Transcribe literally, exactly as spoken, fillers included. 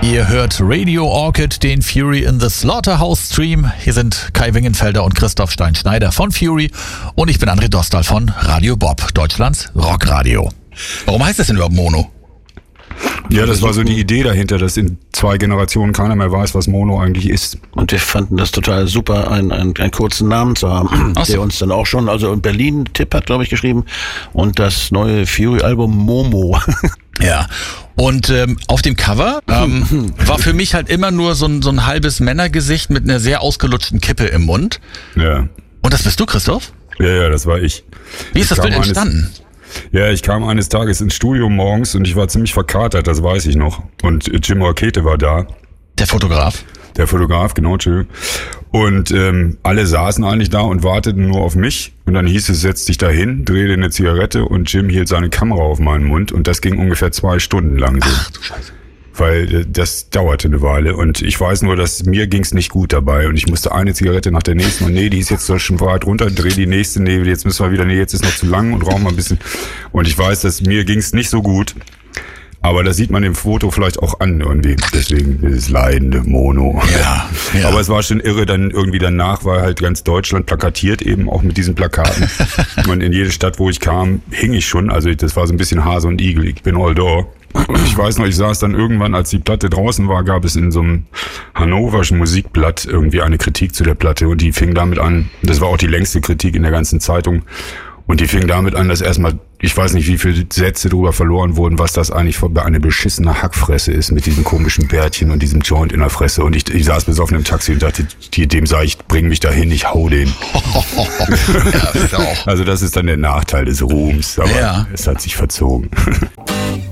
Ihr hört Radio Orchid, den Fury in the Slaughterhouse Stream. Hier sind Kai Wingenfelder und Christoph Stein-Schneider von Fury und ich bin André Dostal von Radio Bob, Deutschlands Rockradio. Warum heißt das denn überhaupt Mono? Ja, das war so die Idee dahinter, dass in zwei Generationen keiner mehr weiß, was Mono eigentlich ist. Und wir fanden das total super, einen, einen, einen kurzen Namen zu haben, Ach so. der uns dann auch schon, also in Berlin, Tipp hat, glaube ich, geschrieben, und das neue Fury-Album Momo. Ja, und ähm, auf dem Cover ähm, war für mich halt immer nur so ein, so ein halbes Männergesicht mit einer sehr ausgelutschten Kippe im Mund. Ja. Und das bist du, Christoph? Ja, ja, das war ich. Wie ist das Ich Bild kam eines- entstanden? Ja, ich kam eines Tages ins Studio morgens und ich war ziemlich verkatert, das weiß ich noch. Und Jim Rakete war da, Der Fotograf. der Fotograf, genau, tschö. Und ähm, alle saßen eigentlich da und warteten nur auf mich. Und dann hieß es, setz dich da hin, dreh dir eine Zigarette und Jim hielt seine Kamera auf meinen Mund. Und das ging ungefähr zwei Stunden lang so. Ach du Scheiße. Weil äh, das dauerte eine Weile und ich weiß nur, dass mir ging's nicht gut dabei und ich musste eine Zigarette nach der nächsten und nee, die ist jetzt so schon weit runter, dreh die nächste, nee, jetzt müssen wir wieder, nee, jetzt ist noch zu lang und rauchen mal ein bisschen. Und ich weiß, dass mir ging's nicht so gut, aber das sieht man im Foto vielleicht auch an irgendwie, deswegen dieses leidende Mono. Ja, ja. Aber es war schon irre, dann irgendwie danach war halt ganz Deutschland plakatiert eben auch mit diesen Plakaten und in jede Stadt, wo ich kam, hing ich schon, also das war so ein bisschen Hase und Igel, ich bin all da. Und ich weiß noch, ich saß dann irgendwann, als die Platte draußen war, gab es in so einem hannoverschen Musikblatt irgendwie eine Kritik zu der Platte und die fing damit an, das war auch die längste Kritik in der ganzen Zeitung und die fing damit an, dass erstmal, ich weiß nicht, wie viele Sätze darüber verloren wurden, was das eigentlich für eine beschissene Hackfresse ist mit diesem komischen Bärtchen und diesem Joint in der Fresse und ich, ich saß besoffen im Taxi und dachte, die, dem sag ich, bring mich dahin, ich hau den. Ja, das ist auch. Also das ist dann der Nachteil des Ruhms, aber Ja. es hat sich verzogen.